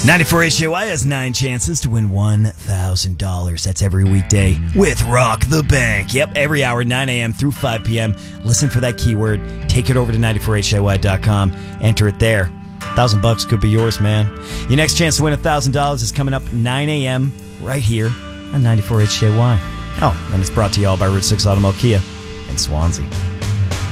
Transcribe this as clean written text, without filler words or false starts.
94HJY has 9 chances to win $1,000. That's every weekday with Rock the Bank. Yep, every hour, 9 a.m. through 5 p.m. Listen for that keyword. Take it over to 94HJY.com. Enter it there. $1,000 could be yours, man. Your next chance to win $1,000 is coming up 9 a.m. right here on 94HJY. Oh, and it's brought to you all by Route 6 Automotive Kia in Swansea.